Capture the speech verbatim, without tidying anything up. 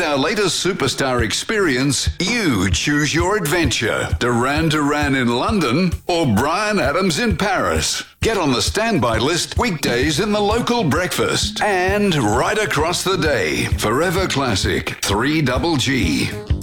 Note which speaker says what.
Speaker 1: our latest superstar experience, you choose your adventure. Duran Duran in London or Bryan Adams in Paris. Get on the standby list weekdays in the local breakfast and right across the day. Forever Classic three double G.